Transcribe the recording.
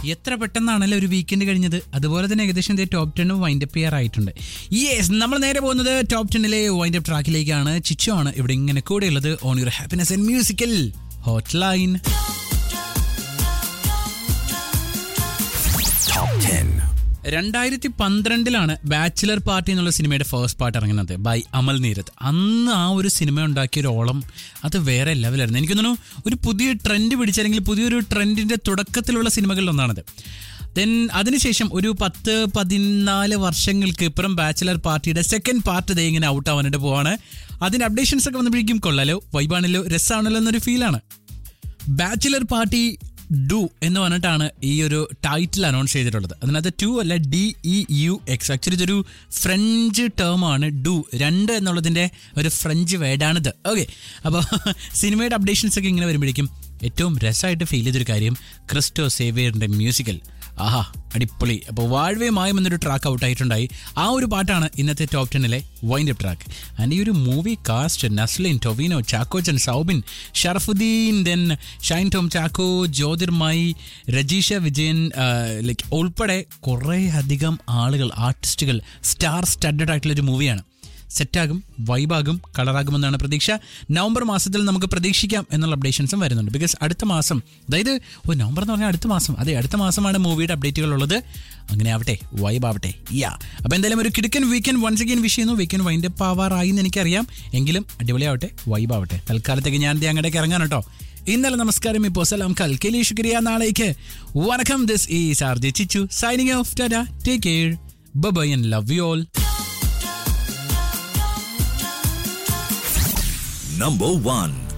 എത്ര പെട്ടെന്നാണല്ലോ ഒരു വീക്കെൻഡ് കഴിഞ്ഞത്. അതുപോലെ തന്നെ ഏകദേശം ടോപ്പ് 10 വൈൻഡപ്പ് ചെയ്യാറായിട്ടുണ്ട്. യെസ്, നമ്മൾ നേരെ പോകുന്നത് ടോപ്പ് 10 വൈൻഡപ്പ് ട്രാക്കിലേക്കാണ്. ചിച്ചു ആണ് ഇവിടെ ഇങ്ങനെ കൂടെയുള്ളത് on your happiness and musical hot line. 2012 bachelor party എന്നുള്ള സിനിമയുടെ ഫസ്റ്റ് പാർട്ട് ഇറങ്ങുന്നത് ബൈ അമൽ നീരദ്. അന്ന് ആ ഒരു സിനിമ ഉണ്ടാക്കിയ ഒരു ഓളം അത് വേറെ ലെവലായിരുന്നു. എനിക്ക് തോന്നുന്നു ഒരു പുതിയ ട്രെൻഡ് പിടിച്ചല്ലെങ്കിൽ പുതിയൊരു ട്രെൻഡിന്റെ തുടക്കത്തിലുള്ള സിനിമകളിൽ ഒന്നാണത്. ദെൻ അതിനുശേഷം ഒരു 10-14 വർഷങ്ങൾക്ക് ഇപ്പുറം ബാച്ചിലർ പാർട്ടിയുടെ സെക്കൻഡ് പാർട്ട് ഇതേ ഇങ്ങനെ ഔട്ട് ആവാനായിട്ട് പോവാണ്. അതിന്റെ അപ്ഡേഷൻസ് ഒക്കെ വന്നപ്പോഴേക്കും കൊള്ളാലോ, വൈബാണല്ലോ, രസമാണല്ലോ എന്നൊരു ഫീലാണ്. ബാച്ചിലർ പാർട്ടി ഡു എന്ന് പറഞ്ഞിട്ടാണ് ഈ ഒരു ടൈറ്റിൽ അനൗൺസ് ചെയ്തിട്ടുള്ളത്. അതിനകത്ത് 2 അല്ല, DEUX. ആക്ച്വലി ഇതൊരു ഫ്രഞ്ച് ടേമാണ്. ഡു 2 എന്നുള്ളതിൻ്റെ ഒരു ഫ്രഞ്ച് വേർഡാണിത്. ഓക്കെ, അപ്പോൾ സിനിമയുടെ അപ്ഡേഷൻസ് ഒക്കെ ഇങ്ങനെ വരുമ്പോഴേക്കും ഏറ്റവും രസമായിട്ട് ഫീൽ ചെയ്തൊരു കാര്യം ക്രിസ്റ്റോ സേവിയറിൻ്റെ മ്യൂസിക്കൽ. ആഹാ, അടിപൊളി. അപ്പോൾ വാഴ്വേ മായം എന്നൊരു ട്രാക്ക് ഔട്ടായിട്ടുണ്ടായി. ആ ഒരു പാട്ടാണ് ഇന്നത്തെ ടോപ്പ് 10 വൈൻഡപ്പ് ട്രാക്ക്. ആൻഡ് ഈ ഒരു movie cast Naslen, Tovino, Chackochan, Soubin, Sharafuddin, then Shine Tom Chacko, Jyothirmayi, Rajisha Vijayan like ഉൾപ്പെടെ കുറേ അധികം ആളുകൾ, ആർട്ടിസ്റ്റുകൾ, സ്റ്റാർ സ്റ്റഡഡ് ആയിട്ടുള്ളൊരു മൂവിയാണ്. സെറ്റാകും, വൈബാകും, കളറാകുമെന്നാണ് പ്രതീക്ഷ. നവംബർ മാസത്തിൽ നമുക്ക് പ്രതീക്ഷിക്കാം എന്നുള്ള അപ്ഡേഷൻസും വരുന്നുണ്ട്. ബിക്കോസ് അടുത്ത മാസം, അതായത് നവംബർ എന്ന് പറഞ്ഞാൽ അടുത്ത മാസം, അതെ അടുത്ത മാസമാണ് മൂവിയുടെ അപ്ഡേറ്റുകൾ ഉള്ളത്. അങ്ങനെ ആവട്ടെ, വൈബാവട്ടെ. അപ്പോൾ എന്തായാലും ഒരു കിടുക്കൻ വീക്കെൻഡ് വൺസ് അഗൈൻ വിഷ് ചെയ്യുന്നു. വീക്കെൻഡ് വൈൻഡപ്പ് ആവാറായി എന്ന് എനിക്കറിയാം, എങ്കിലും അടിപൊളിയാവട്ടെ, വൈബാവട്ടെ. തൽക്കാലത്തേക്ക് ഞാൻ അങ്ങോട്ടേക്ക് ഇറങ്ങാൻ കേട്ടോ. ഇന്നലെ നമസ്കാരം, ഇപ്പോൾ സലാം, കൽ കെലി ശുക്രിയ, നാളേക്ക് വണക്കം. This is RJ ചിച്ചു signing off. Tata, take care, by and love you all. Number 1